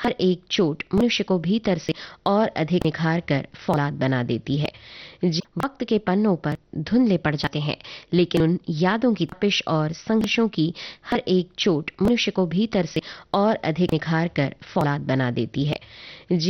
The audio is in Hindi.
हर एक चोट मनुष्य को भीतर से और अधिक निखार कर फौलाद बना देती है। वक्त के पन्नों पर धुंधले पड़ जाते हैं, लेकिन उन यादों की तपिश और संघर्षों की हर एक चोट मनुष्य को भीतर से और अधिक निखार कर फौलाद बना देती है।